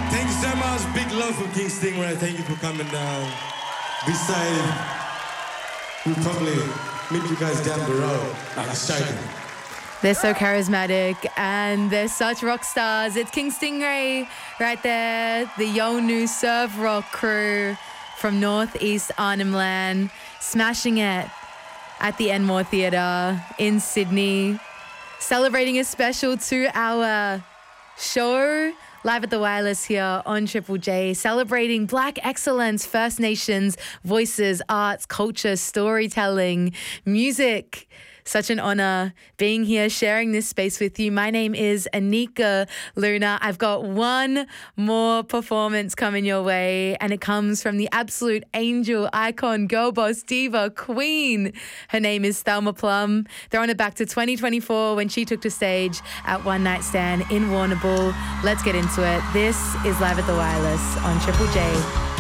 Thank you so much. Big love from King Stingray. Thank you for coming down. Beside, we'll probably meet you guys down the road. Like a shaker. They're so charismatic and they're such rock stars. It's King Stingray right there, the Yolnu surf rock crew from Northeast Arnhem Land, smashing it at the Enmore Theatre in Sydney, celebrating a special 2-hour show live at the Wireless here on Triple J, celebrating Black excellence, First Nations voices, arts, culture, storytelling, music. Such an honor being here, sharing this space with you. My name is Anika Luna. I've got one more performance coming your way, and it comes from the absolute angel, icon, girl boss, diva, queen. Her name is Thelma Plum. Throwing it back to 2024 when she took to stage at One Night Stand in Warrnambool. Let's get into it. This is Live at the Wireless on Triple J.